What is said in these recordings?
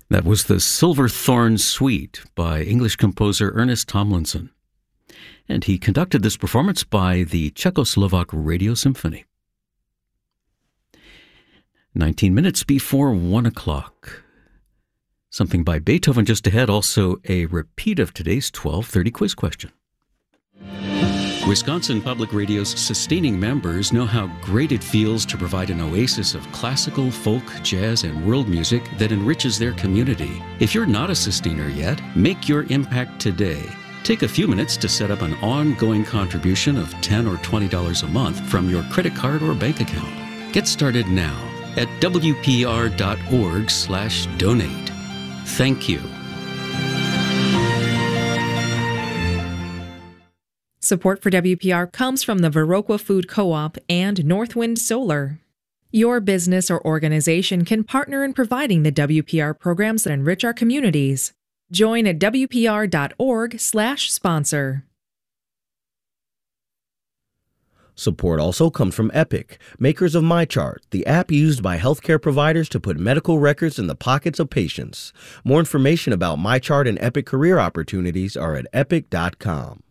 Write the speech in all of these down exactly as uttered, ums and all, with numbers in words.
That was the Silverthorn Suite by English composer Ernest Tomlinson. And he conducted this performance by the Czechoslovak Radio Symphony. nineteen minutes before one o'clock. Something by Beethoven just ahead, also a repeat of today's twelve thirty quiz question. Wisconsin Public Radio's sustaining members know how great it feels to provide an oasis of classical, folk, jazz, and world music that enriches their community. If you're not a sustainer yet, make your impact today. Take a few minutes to set up an ongoing contribution of ten dollars or twenty dollars a month from your credit card or bank account. Get started now at w p r dot org slash donate. Thank you. Support for W P R comes from the Viroqua Food Co-op and Northwind Solar. Your business or organization can partner in providing the W P R programs that enrich our communities. Join at w p r dot org slash sponsor. Support also comes from Epic, makers of MyChart, the app used by healthcare providers to put medical records in the pockets of patients. More information about MyChart and Epic career opportunities are at epic dot com.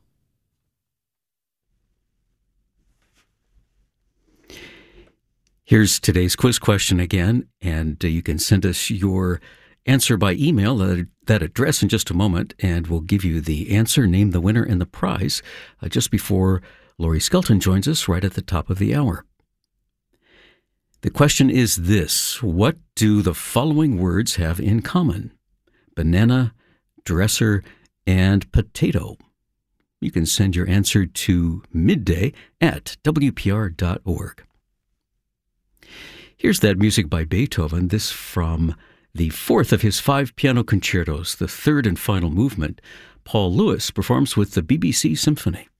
Here's today's quiz question again, and uh, you can send us your answer by email at that address in just a moment, and we'll give you the answer, name the winner, and the prize uh, just before Laurie Skelton joins us right at the top of the hour. The question is this: what do the following words have in common? Banana, dresser, and potato. You can send your answer to midday at w p r dot org. Here's that music by Beethoven, this from the fourth of his five piano concertos, the third and final movement. Paul Lewis performs with the B B C Symphony.